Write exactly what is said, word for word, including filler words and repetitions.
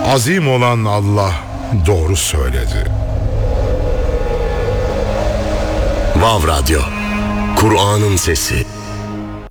Azim olan Allah doğru söyledi. Vav Radyo, Kur'an'ın sesi.